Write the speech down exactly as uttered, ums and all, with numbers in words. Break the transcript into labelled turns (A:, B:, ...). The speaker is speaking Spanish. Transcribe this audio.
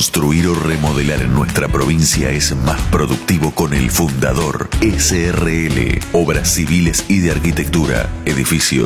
A: Construir o remodelar en nuestra provincia es más productivo con El Fundador S R L. Obras civiles y de arquitectura, edificios,